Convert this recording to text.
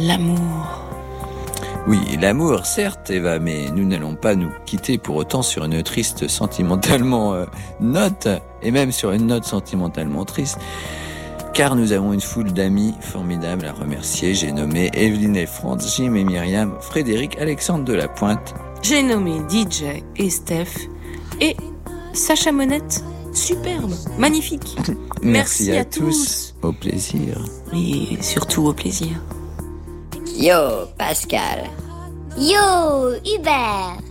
L'amour. Oui, l'amour, certes, Eva, mais nous n'allons pas nous quitter pour autant sur une triste sentimentellement note, et même sur une note sentimentalement triste, car nous avons une foule d'amis formidables à remercier. J'ai nommé Evelyne et Franz, Jim et Myriam, Frédéric, Alexandre de la Pointe. J'ai nommé DJ et Steph, et Sacha Monette, superbe, magnifique. Merci à tous. Au plaisir. Et surtout au plaisir. Yo, Pascal. Yo, Hubert.